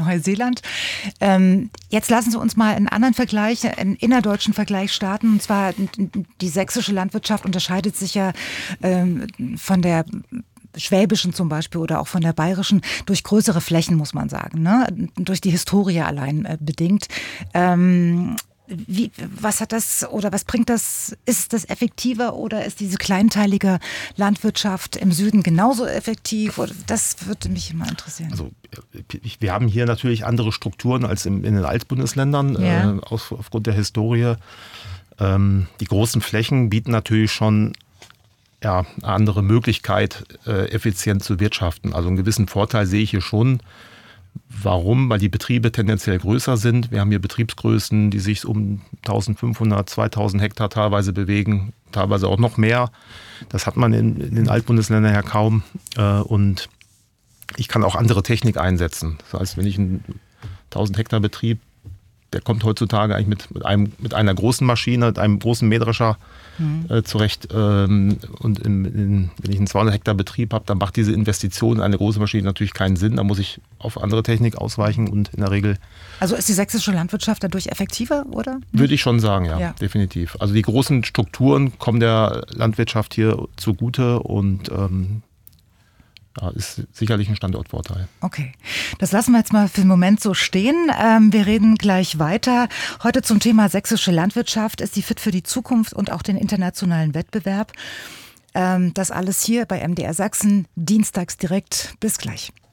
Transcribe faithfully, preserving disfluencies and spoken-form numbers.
Neuseeland. Ähm, jetzt lassen Sie uns mal einen anderen Vergleich, einen innerdeutschen Vergleich starten. Und zwar die sächsische Landwirtschaft unterscheidet sich ja ähm, von der schwäbischen zum Beispiel oder auch von der bayerischen durch größere Flächen, muss man sagen, ne? Durch die Historie allein äh, bedingt. Ähm, Wie, was hat das oder was bringt das? Ist das effektiver oder ist diese kleinteilige Landwirtschaft im Süden genauso effektiv? Oder das würde mich immer interessieren. Also wir haben hier natürlich andere Strukturen als in, in den Altbundesländern ja. äh, auf, aufgrund der Historie. Ähm, die großen Flächen bieten natürlich schon ja, eine andere Möglichkeit, äh, effizient zu wirtschaften. Also einen gewissen Vorteil sehe ich hier schon. Warum? Weil die Betriebe tendenziell größer sind. Wir haben hier Betriebsgrößen, die sich um eintausendfünfhundert, zweitausend Hektar teilweise bewegen, teilweise auch noch mehr. Das hat man in, in den Altbundesländern ja kaum. Und ich kann auch andere Technik einsetzen. Das heißt, wenn ich einen tausend Hektar Betrieb, der kommt heutzutage eigentlich mit, mit, einem, mit einer großen Maschine, mit einem großen Mähdrescher mhm. äh, zurecht. Ähm, und in, in, wenn ich einen zweihundert Hektar Betrieb habe, dann macht diese Investition in eine große Maschine natürlich keinen Sinn. Da muss ich auf andere Technik ausweichen und in der Regel... Also ist die sächsische Landwirtschaft dadurch effektiver, oder? Würde ich schon sagen, ja, ja, definitiv. Also die großen Strukturen kommen der Landwirtschaft hier zugute und ähm, ja, ist sicherlich ein Standortvorteil. Okay, das lassen wir jetzt mal für den Moment so stehen. Ähm, wir reden gleich weiter. Heute zum Thema sächsische Landwirtschaft. Ist sie fit für die Zukunft und auch den internationalen Wettbewerb? Ähm, das alles hier bei M D R Sachsen, dienstags direkt. Bis gleich.